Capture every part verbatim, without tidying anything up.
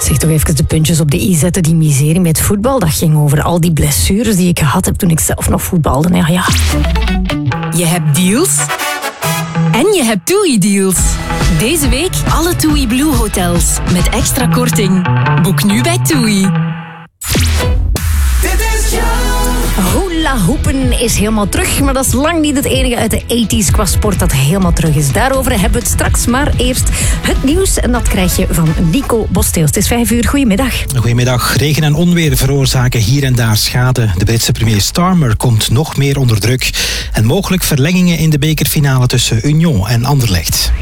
Zeg toch even de puntjes op de i zetten. Die miserie met voetbal, dat ging over al die blessures die ik gehad heb toen ik zelf nog voetbalde. Ja, ja. Je hebt deals en je hebt TUI-deals. Deze week alle TUI Blue hotels met extra korting. Boek nu bij TUI. Hula hoepen is helemaal terug, maar dat is lang niet het enige uit de tachtiger qua sport dat helemaal terug is. Daarover hebben we het straks, maar eerst het nieuws en dat krijg je van Nico Bosteels. Het is vijf uur, goedemiddag. Goedemiddag. Regen en onweer veroorzaken hier en daar schade. De Britse premier Starmer komt nog meer onder druk en mogelijk verlengingen in de bekerfinale tussen Union en Anderlecht.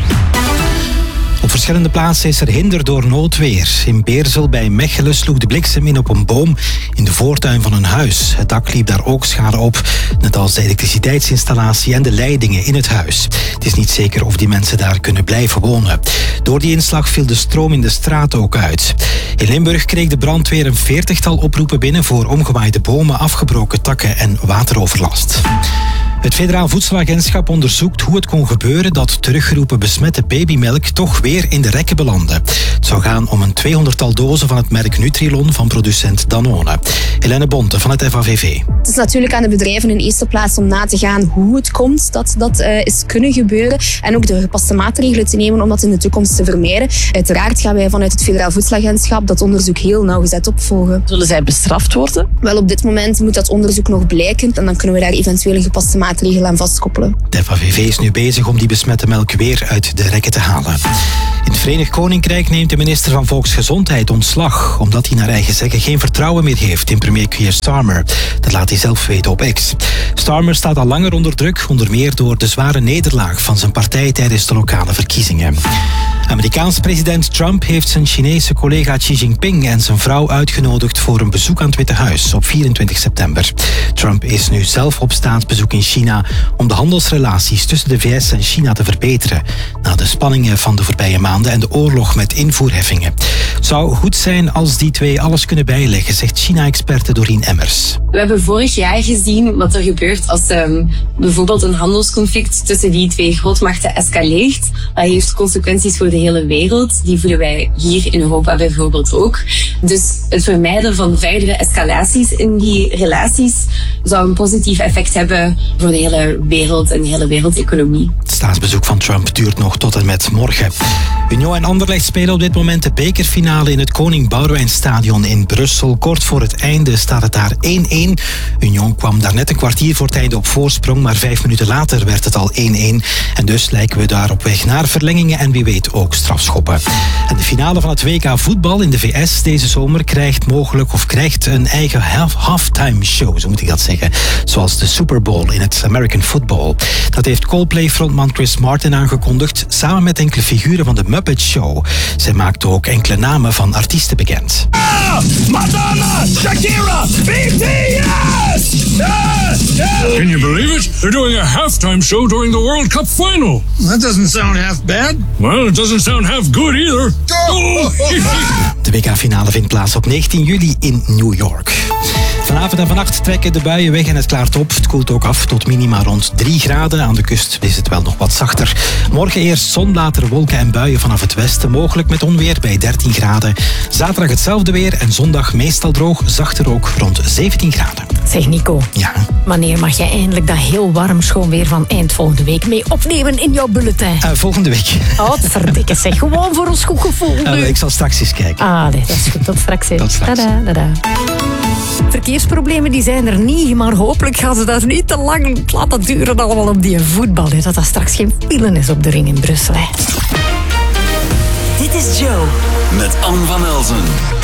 Op verschillende plaatsen is er hinder door noodweer. In Beersel bij Mechelen sloeg de bliksem in op een boom in de voortuin van een huis. Het dak liep daar ook schade op, net als de elektriciteitsinstallatie en de leidingen in het huis. Het is niet zeker of die mensen daar kunnen blijven wonen. Door die inslag viel de stroom in de straat ook uit. In Limburg kreeg de brandweer een veertigtal oproepen binnen voor omgewaaide bomen, afgebroken takken en wateroverlast. Het Federaal Voedselagentschap onderzoekt hoe het kon gebeuren dat teruggeroepen besmette babymelk toch weer in de rekken belandde. Het zou gaan om een tweehonderdtal dozen van het merk Nutrilon van producent Danone. Helene Bonte van het F A V V. Het is natuurlijk aan de bedrijven in eerste plaats om na te gaan hoe het komt dat dat uh, is kunnen gebeuren en ook de gepaste maatregelen te nemen om dat in de toekomst te vermijden. Uiteraard gaan wij vanuit het Federaal Voedselagentschap dat onderzoek heel nauwgezet opvolgen. Zullen zij bestraft worden? Wel, op dit moment moet dat onderzoek nog blijken en dan kunnen we daar eventueel een gepaste maatregelen maatregelen aan vastkoppelen. De F A V V is nu bezig om die besmette melk weer uit de rekken te halen. In het Verenigd Koninkrijk neemt de minister van Volksgezondheid ontslag, omdat hij naar eigen zeggen geen vertrouwen meer heeft in premier Keir Starmer. Dat laat hij zelf weten op X. Starmer staat al langer onder druk, onder meer door de zware nederlaag van zijn partij tijdens de lokale verkiezingen. Amerikaans president Trump heeft zijn Chinese collega Xi Jinping en zijn vrouw uitgenodigd voor een bezoek aan het Witte Huis op vierentwintig september. Trump is nu zelf op staatsbezoek in China om de handelsrelaties tussen de V S en China te verbeteren na de spanningen van de voorbije maanden en de oorlog met invoerheffingen. Het zou goed zijn als die twee alles kunnen bijleggen, zegt China-experte Doreen Emmers. We hebben vorig jaar gezien wat er gebeurt als um, bijvoorbeeld een handelsconflict tussen die twee grootmachten escaleert. Dat heeft consequenties voor de hele wereld. Die voelen wij hier in Europa bijvoorbeeld ook. Dus het vermijden van verdere escalaties in die relaties zou een positief effect hebben voor de hele wereld en de hele wereldeconomie. Het staatsbezoek van Trump duurt nog tot en met morgen. Union en Anderlecht spelen op dit moment de bekerfinale in het Koning Boudewijnstadion in Brussel. Kort voor het einde staat het daar één-één. Union kwam daar net een kwartier voor het einde op voorsprong, maar vijf minuten later werd het al één-één. En dus lijken we daar op weg naar verlengingen en wie weet ook strafschoppen. En de finale van het W K voetbal in de V S deze zomer krijgt mogelijk of krijgt een eigen half, halftime show, zo moet ik dat zeggen. Zoals de Super Bowl in het American Football. Dat heeft Coldplay-frontman Chris Martin aangekondigd, samen met enkele figuren van de Muppet Show. Zij maakte ook enkele namen van artiesten bekend. Ah, Madonna, Shakira, B T S! Yeah, yeah. Can you believe it? They're doing a halftime show during the World Cup final. That doesn't sound half bad. Well, it doesn't sound half good either. Oh. De W K-finale vindt plaats op negentien juli in New York. Vanavond en vannacht trekken de buien weg en het klaart op. Het koelt ook af tot minima rond drie graden. Aan de kust is het wel nog wat zachter. Morgen eerst zon, later wolken en buien vanaf het westen. Mogelijk met onweer bij dertien graden. Zaterdag hetzelfde weer en zondag meestal droog. Zachter ook rond zeventien graden. Zeg Nico, ja. Wanneer mag jij eindelijk dat heel warm schoon weer van eind volgende week mee opnemen in jouw bulletin? Uh, volgende week. Oh, verdikke zeg. Gewoon voor ons goed gevoel nu. Uh, ik zal straks eens kijken. Ah, nee, dat is goed. Tot straks. Tot straks. Tada, tada. Verkeersproblemen die zijn er niet, maar hopelijk gaan ze dat niet te lang laten duren allemaal op die voetbal. Dat dat straks geen file is op de ring in Brussel. Hè. Dit is Joe. Met Anne van Elzen.